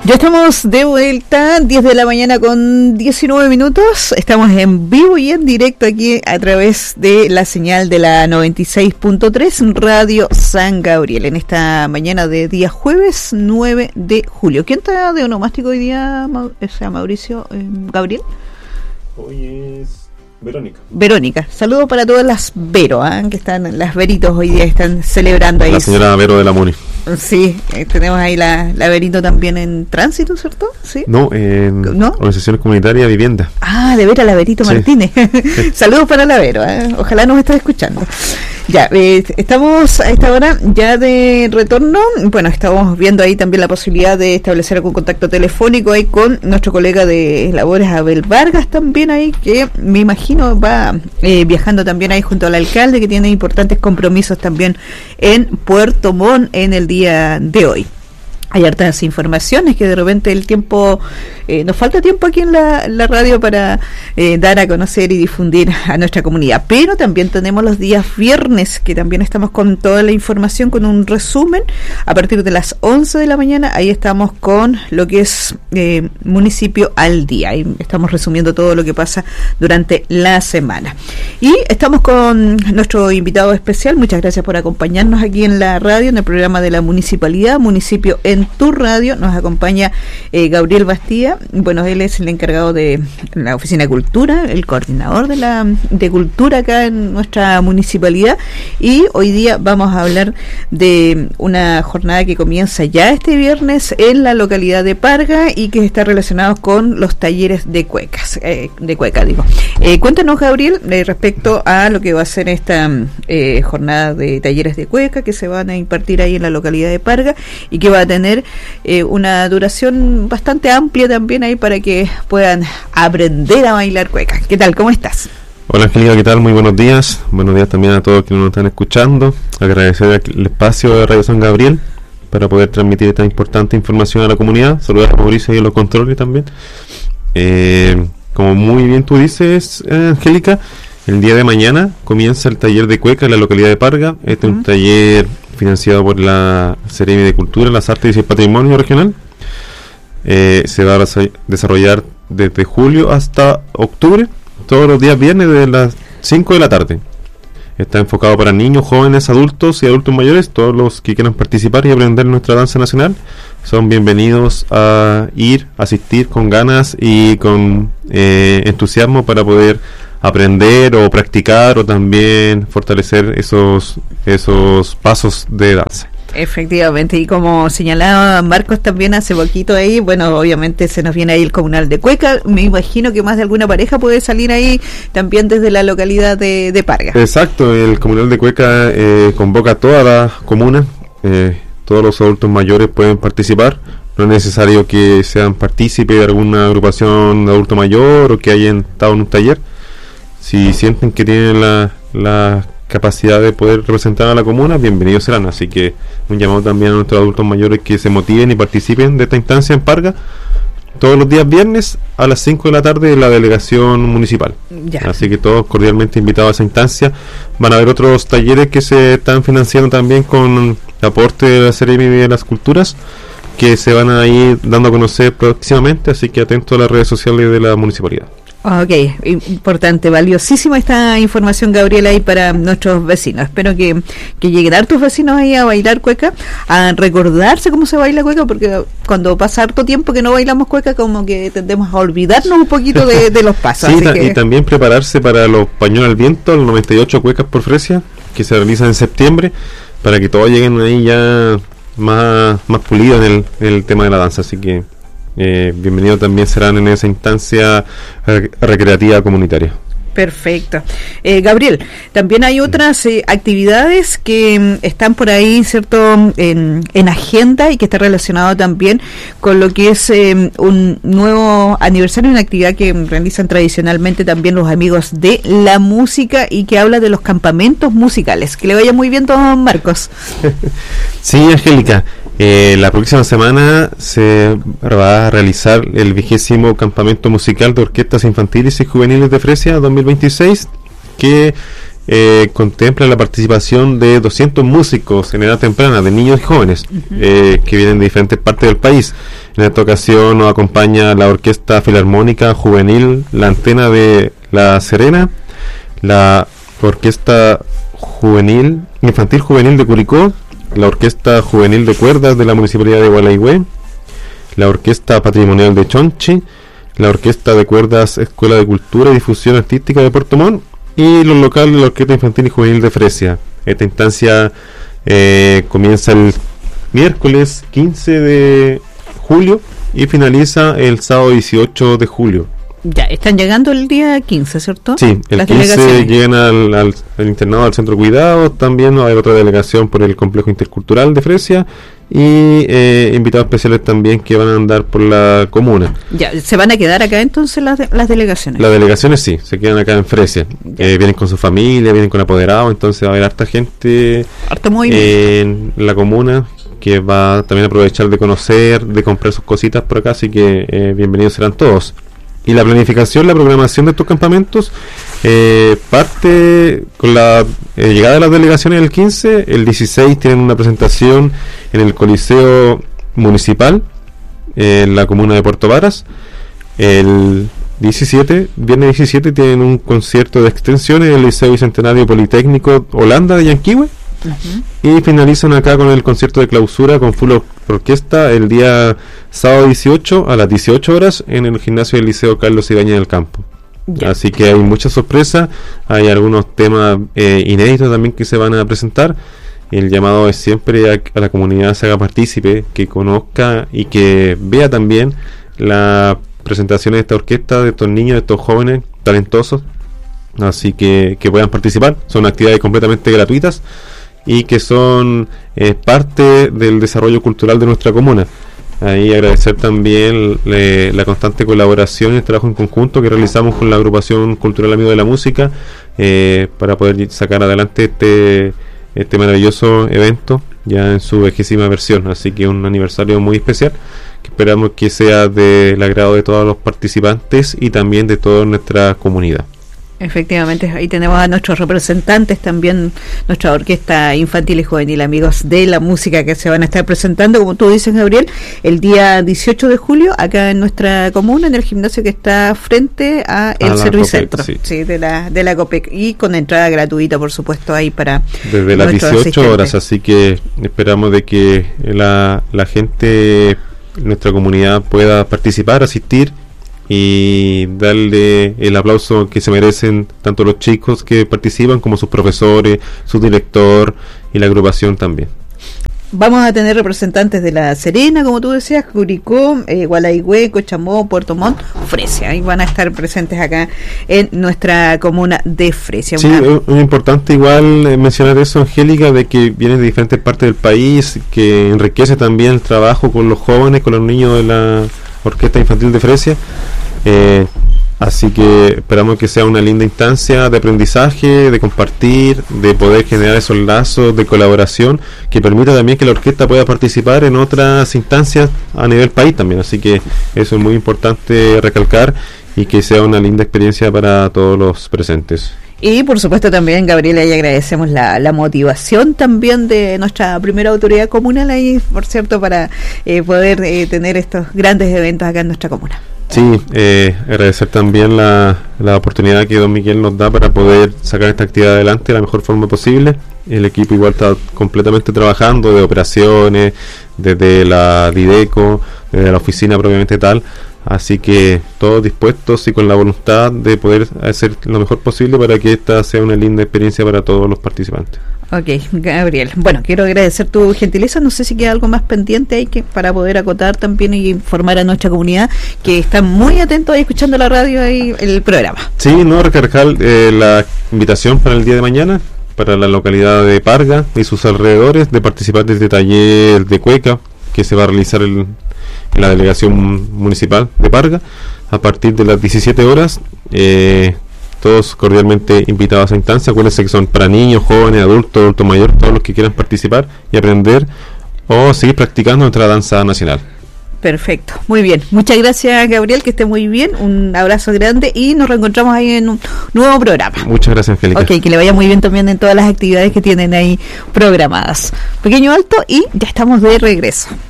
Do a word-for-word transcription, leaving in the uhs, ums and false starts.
Ya estamos de vuelta, diez de la mañana con diecinueve minutos. Estamos en vivo y en directo aquí a través de la señal de la noventa y seis punto tres Radio San Gabriel en esta mañana de día jueves nueve de julio. ¿Quién está de onomástico hoy día, o sea, Mauricio? Eh, ¿Gabriel? Hoy es Verónica. Verónica. Saludos para todas las Vero, ¿eh? que están, las Veritos hoy día están celebrando ahí. La señora Vero de la Muni. Sí, eh, tenemos ahí la, la Verito también en tránsito, ¿cierto? Sí. No, en ¿No? Organizaciones Comunitarias Vivienda. Ah, de veras, la Verito Sí. Martínez. Saludos para la Vero, ¿eh? Ojalá nos estés escuchando. Ya, eh, estamos a esta hora ya de retorno. Bueno, estamos viendo ahí también la posibilidad de establecer algún contacto telefónico ahí con nuestro colega de labores, Abel Vargas, también ahí, que me imagino va eh, viajando también ahí junto al alcalde, que tiene importantes compromisos también en Puerto Montt en el día de hoy. Hay hartas informaciones que de repente el tiempo, eh, nos falta tiempo aquí en la, la radio para eh, dar a conocer y difundir a nuestra comunidad, pero también tenemos los días viernes, que también estamos con toda la información, con un resumen, a partir de las once de la mañana, ahí estamos con lo que es eh, Municipio al Día, y estamos resumiendo todo lo que pasa durante la semana. Y estamos con nuestro invitado especial, muchas gracias por acompañarnos aquí en la radio, en el programa de la Municipalidad, Municipio en tu radio. Nos acompaña eh, Gabriel Bastía. Bueno, él es el encargado de la Oficina de Cultura, el coordinador de la de Cultura acá en nuestra municipalidad, y hoy día vamos a hablar de una jornada que comienza ya este viernes en la localidad de Parga y que está relacionado con los talleres de cuecas, eh, de cueca digo. Eh, cuéntanos, Gabriel, eh, respecto a lo que va a ser esta eh, jornada de talleres de cueca que se van a impartir ahí en la localidad de Parga y que va a tener Eh, una duración bastante amplia también ahí para que puedan aprender a bailar cueca. ¿Qué tal? ¿Cómo estás? Hola, Angélica, ¿qué tal? Muy buenos días. Buenos días también a todos quienes nos están escuchando. Agradecer el espacio de Radio San Gabriel para poder transmitir esta importante información a la comunidad. Saludar a Mauricio y a los controles también. Eh, como muy bien tú dices, eh, Angélica, el día de mañana comienza el taller de cueca en la localidad de Parga. Este es uh-huh. un taller financiado por la Seremi de Cultura, las Artes y el Patrimonio Regional. Eh, se va a desarrollar desde julio hasta octubre, todos los días viernes desde las cinco de la tarde. Está enfocado para niños, jóvenes, adultos y adultos mayores. Todos los que quieran participar y aprender nuestra danza nacional son bienvenidos a ir, asistir con ganas y con eh, entusiasmo para poder aprender o practicar o también fortalecer esos esos pasos de danza. Efectivamente, y como señalaba Marcos también hace poquito ahí, bueno, obviamente se nos viene ahí el comunal de cueca, me imagino que más de alguna pareja puede salir ahí también desde la localidad de, de Parga. Exacto, el comunal de cueca eh, convoca a toda la comuna, eh, todos los adultos mayores pueden participar. No es necesario que sean partícipes de alguna agrupación de adulto mayor o que hayan estado en un taller. Si sienten que tienen la, la capacidad de poder representar a la comuna, bienvenidos serán. Así que un llamado también a nuestros adultos mayores que se motiven y participen de esta instancia en Parga todos los días viernes a las cinco de la tarde en la delegación municipal. Ya. Así que todos cordialmente invitados a esa instancia. Van a haber otros talleres que se están financiando también con aporte de la Seremi de las Culturas, que se van a ir dando a conocer próximamente, así que atentos a las redes sociales de la municipalidad. Ok, importante, valiosísima esta información, Gabriela, ahí para nuestros vecinos. Espero que, que lleguen hartos vecinos ahí a bailar cueca, a recordarse cómo se baila cueca, porque cuando pasa harto tiempo que no bailamos cueca, como que tendemos a olvidarnos un poquito de, de los pasos. Sí, así ta- que... y también prepararse para los pañuelos al viento, los noventa y ocho cuecas por Fresia, que se realizan en septiembre, para que todos lleguen ahí ya más, más pulidos en el, en el tema de la danza. Así que Eh, bienvenidos también serán en esa instancia rec- recreativa comunitaria. Perfecto. Eh, Gabriel, también hay otras eh, actividades que mm, están por ahí, ¿cierto?, en, en agenda y que está relacionado también con lo que es eh, un nuevo aniversario, una actividad que realizan tradicionalmente también los amigos de la música y que habla de los campamentos musicales. Que le vaya muy bien, don Marcos. Sí, Angélica. Eh, la próxima semana se va a realizar el vigésimo campamento musical de orquestas infantiles y juveniles de Fresia dos mil veintiséis, que eh, contempla la participación de doscientos músicos en edad temprana, de niños y jóvenes, uh-huh. eh, que vienen de diferentes partes del país. En esta ocasión nos acompaña la Orquesta Filarmónica Juvenil La Antena de La Serena, la Orquesta Juvenil Infantil Juvenil de Curicó, la Orquesta Juvenil de Cuerdas de la Municipalidad de Gualeguay, la Orquesta Patrimonial de Chonchi, la Orquesta de Cuerdas Escuela de Cultura y Difusión Artística de Puerto Montt y los locales de la Orquesta Infantil y Juvenil de Fresia. Esta instancia eh, comienza el miércoles quince de julio y finaliza el sábado dieciocho de julio. Ya, están llegando el día quince, ¿cierto? Sí, el Las quince llegan al, al, al internado, al centro de cuidados. También hay otra delegación por el complejo intercultural de Fresia y eh, invitados especiales también que van a andar por la comuna. Ya, ¿se van a quedar acá entonces las, de, las delegaciones? Las delegaciones sí, se quedan acá en Fresia. Eh, vienen con su familia, vienen con apoderados, entonces va a haber harta gente eh, en la comuna que va también a aprovechar de conocer, de comprar sus cositas por acá, así que eh, bienvenidos serán todos. Y la planificación, la programación de estos campamentos eh, parte con la eh, llegada de las delegaciones el quince. El dieciséis tienen una presentación en el Coliseo Municipal eh, en la comuna de Puerto Varas. El diecisiete, viernes diecisiete, tienen un concierto de extensión en el Liceo Bicentenario Politécnico Holanda de Yanquihue. Uh-huh. Y finalizan acá con el concierto de clausura con full orquesta el día sábado dieciocho a las dieciocho horas en el gimnasio del Liceo Carlos Ibañez del Campo. Yeah. Así que hay muchas sorpresas, hay algunos temas eh, inéditos también que se van a presentar. El llamado es siempre a, a la comunidad se haga partícipe, que conozca y que vea también las presentaciones de esta orquesta, de estos niños, de estos jóvenes talentosos. Así que que puedan participar. Son actividades completamente gratuitas y que son eh, parte del desarrollo cultural de nuestra comuna. Ahí agradecer también le, la constante colaboración y el trabajo en conjunto que realizamos con la agrupación cultural Amigo de la Música eh, para poder sacar adelante este, este maravilloso evento ya en su vigésima versión. Así que un aniversario muy especial que esperamos que sea del agrado de todos los participantes y también de toda nuestra comunidad. Efectivamente, ahí tenemos a nuestros representantes, también nuestra orquesta infantil y juvenil Amigos de la Música, que se van a estar presentando, como tú dices, Gabriel, el día dieciocho de julio acá en nuestra comuna, en el gimnasio que está frente a el Servicentro, sí. sí, de la de la COPEC, y con entrada gratuita, por supuesto, ahí para desde las dieciocho horas, así que esperamos de que la, la gente, nuestra comunidad, pueda participar, asistir y darle el aplauso que se merecen tanto los chicos que participan como sus profesores, su director y la agrupación también. Vamos a tener representantes de La Serena, como tú decías, Curicó, eh, Gualeguay, Cochamó, Puerto Montt, Fresia, y van a estar presentes acá en nuestra comuna de Fresia. Sí, Una... es muy importante igual eh, mencionar eso, Angélica, de que vienen de diferentes partes del país, que enriquece también el trabajo con los jóvenes, con los niños de la Orquesta Infantil de Fresia. Eh, así que esperamos que sea una linda instancia de aprendizaje, de compartir, de poder generar esos lazos de colaboración que permita también que la orquesta pueda participar en otras instancias a nivel país también. Así que eso es muy importante recalcar y que sea una linda experiencia para todos los presentes. Y por supuesto también, Gabriela, y agradecemos la, la motivación también de nuestra primera autoridad comunal ahí, por cierto, para eh, poder eh, tener estos grandes eventos acá en nuestra comuna. Sí, eh, agradecer también la, la oportunidad que don Miguel nos da para poder sacar esta actividad adelante de la mejor forma posible. El equipo igual está completamente trabajando de operaciones, desde la Dideco, desde la oficina propiamente tal. Así que todos dispuestos y con la voluntad de poder hacer lo mejor posible para que esta sea una linda experiencia para todos los participantes. Ok, Gabriel. Bueno, quiero agradecer tu gentileza. No sé si queda algo más pendiente ahí que para poder acotar también y informar a nuestra comunidad que están muy atentos ahí escuchando la radio y el programa. Sí, no, recargar eh, la invitación para el día de mañana para la localidad de Parga y sus alrededores de participar de este taller de cueca que se va a realizar el en la delegación municipal de Parga a partir de las diecisiete horas. Eh, todos cordialmente invitados a esa instancia. Acuérdense que son para niños, jóvenes, adultos, adultos mayores, todos los que quieran participar y aprender o seguir practicando nuestra danza nacional. Perfecto, muy bien. Muchas gracias, Gabriel, que esté muy bien. Un abrazo grande y nos reencontramos ahí en un nuevo programa. Muchas gracias, Angélica. Ok, que le vaya muy bien también en todas las actividades que tienen ahí programadas. Pequeño alto y ya estamos de regreso.